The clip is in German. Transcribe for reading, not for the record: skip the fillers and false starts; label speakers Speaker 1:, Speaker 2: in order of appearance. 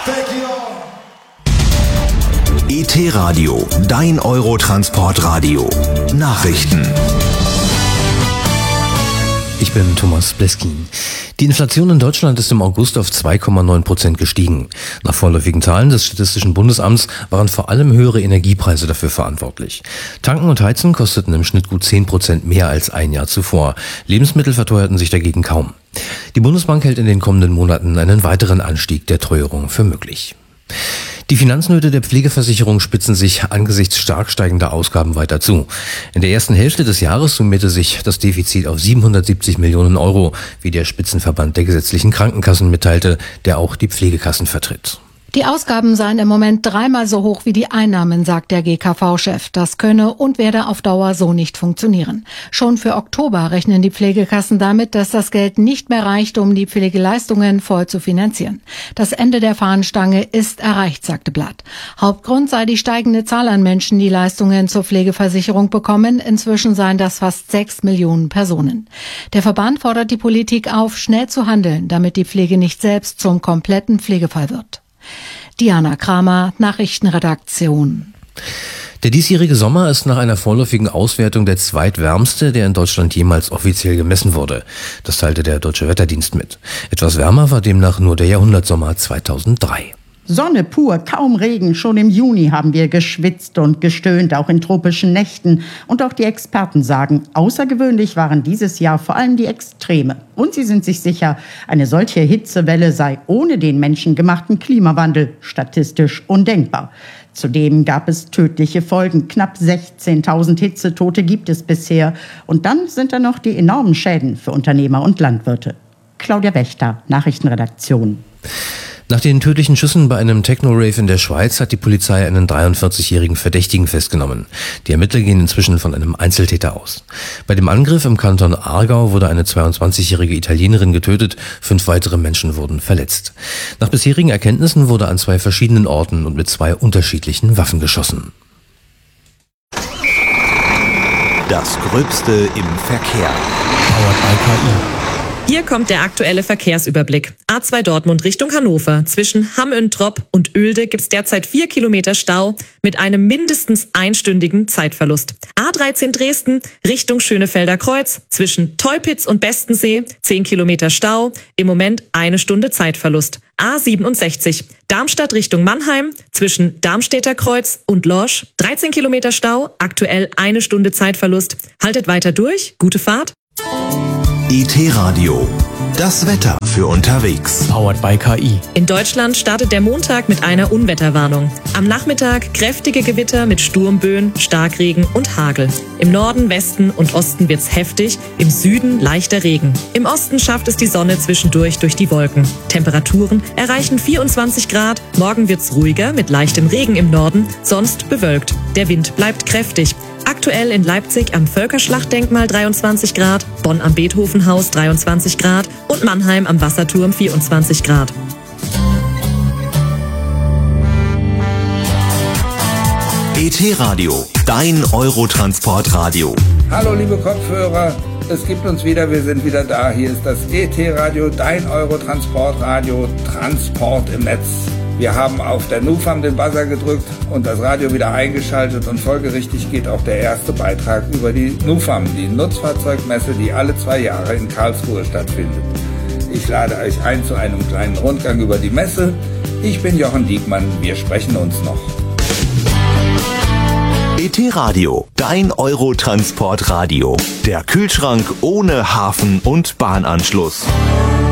Speaker 1: ET Radio, dein Eurotransportradio. Nachrichten.
Speaker 2: Ich bin Thomas Bleskin. Die Inflation in Deutschland ist im August auf 2,9% gestiegen. Nach vorläufigen Zahlen des Statistischen Bundesamts waren vor allem höhere Energiepreise dafür verantwortlich. Tanken und Heizen kosteten im Schnitt gut 10% mehr als ein Jahr zuvor. Lebensmittel verteuerten sich dagegen kaum. Die Bundesbank hält in den kommenden Monaten einen weiteren Anstieg der Teuerung für möglich. Die Finanznöte der Pflegeversicherung spitzen sich angesichts stark steigender Ausgaben weiter zu. In der ersten Hälfte des Jahres summierte sich das Defizit auf 770 Millionen Euro, wie der Spitzenverband der gesetzlichen Krankenkassen mitteilte, der auch die Pflegekassen vertritt.
Speaker 3: Die Ausgaben seien im Moment 3-mal so hoch wie die Einnahmen, sagt der GKV-Chef. Das könne und werde auf Dauer so nicht funktionieren. Schon für Oktober rechnen die Pflegekassen damit, dass das Geld nicht mehr reicht, um die Pflegeleistungen voll zu finanzieren. Das Ende der Fahnenstange ist erreicht, sagte Blatt. Hauptgrund sei die steigende Zahl an Menschen, die Leistungen zur Pflegeversicherung bekommen. Inzwischen seien das fast 6 Millionen Personen. Der Verband fordert die Politik auf, schnell zu handeln, damit die Pflege nicht selbst zum kompletten Pflegefall wird. Diana Kramer, Nachrichtenredaktion.
Speaker 2: Der diesjährige Sommer ist nach einer vorläufigen Auswertung der zweitwärmste, der in Deutschland jemals offiziell gemessen wurde. Das teilte der Deutsche Wetterdienst mit. Etwas wärmer war demnach nur der Jahrhundertsommer 2003.
Speaker 4: Sonne pur, kaum Regen. Schon im Juni haben wir geschwitzt und gestöhnt, auch in tropischen Nächten. Und auch die Experten sagen, außergewöhnlich waren dieses Jahr vor allem die Extreme. Und sie sind sich sicher, eine solche Hitzewelle sei ohne den menschengemachten Klimawandel statistisch undenkbar. Zudem gab es tödliche Folgen. Knapp 16.000 Hitzetote gibt es bisher. Und dann sind da noch die enormen Schäden für Unternehmer und Landwirte. Claudia Wächter, Nachrichtenredaktion.
Speaker 2: Nach den tödlichen Schüssen bei einem Techno-Rave in der Schweiz hat die Polizei einen 43-jährigen Verdächtigen festgenommen. Die Ermittler gehen inzwischen von einem Einzeltäter aus. Bei dem Angriff im Kanton Aargau wurde eine 22-jährige Italienerin getötet, 5 weitere Menschen wurden verletzt. Nach bisherigen Erkenntnissen wurde an 2 verschiedenen Orten und mit 2 unterschiedlichen Waffen geschossen.
Speaker 1: Das Gröbste im Verkehr.
Speaker 2: Powered by KI.
Speaker 5: Hier kommt der aktuelle Verkehrsüberblick. A2 Dortmund Richtung Hannover. Zwischen Hamm-Üntrop und Oelde gibt's derzeit 4 Kilometer Stau mit einem mindestens einstündigen Zeitverlust. A13 Dresden Richtung Schönefelder Kreuz. Zwischen Teupitz und Bestensee 10 Kilometer Stau. Im Moment 1 Stunde Zeitverlust. A67 Darmstadt Richtung Mannheim. Zwischen Darmstädter Kreuz und Lorsch 13 Kilometer Stau. Aktuell 1 Stunde Zeitverlust. Haltet weiter durch. Gute Fahrt.
Speaker 1: ET Radio, das Wetter für unterwegs.
Speaker 2: Powered by KI.
Speaker 5: In Deutschland startet der Montag mit einer Unwetterwarnung. Am Nachmittag kräftige Gewitter mit Sturmböen, Starkregen und Hagel. Im Norden, Westen und Osten wird's heftig, im Süden leichter Regen. Im Osten schafft es die Sonne zwischendurch durch die Wolken. Temperaturen erreichen 24 Grad. Morgen wird's ruhiger mit leichtem Regen im Norden, sonst bewölkt. Der Wind bleibt kräftig. Aktuell in Leipzig am Völkerschlachtdenkmal 23 Grad, Bonn am Beethovenhaus 23 Grad und Mannheim am Wasserturm 24 Grad.
Speaker 1: ET Radio, dein Eurotransportradio.
Speaker 6: Hallo liebe Kopfhörer, es gibt uns wieder, wir sind wieder da. Hier ist das ET Radio, dein Eurotransportradio, Transport im Netz. Wir haben auf der NUFAM den Buzzer gedrückt und das Radio wieder eingeschaltet und folgerichtig geht auch der erste Beitrag über die NUFAM, die Nutzfahrzeugmesse, die alle 2 Jahre in Karlsruhe stattfindet. Ich lade euch ein zu einem kleinen Rundgang über die Messe. Ich bin Jochen Diekmann, wir sprechen uns noch.
Speaker 1: ET Radio, dein Eurotransportradio. Der Kühlschrank ohne Hafen- und Bahnanschluss.